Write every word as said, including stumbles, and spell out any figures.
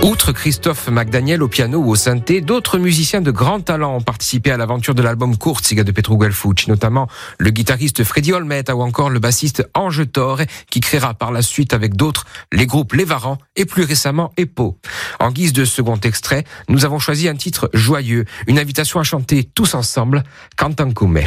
Outre Christophe McDaniel au piano ou au synthé, d'autres musiciens de grand talent ont participé à l'aventure de l'album Kurziga de Petru Guelfucci, notamment le guitariste Freddy Olmeta ou encore le bassiste Ange Torre, qui créera par la suite avec d'autres les groupes Les Varans et plus récemment Epo. En guise de second extrait, nous avons choisi un titre joyeux, une invitation à chanter tous ensemble Cantancume.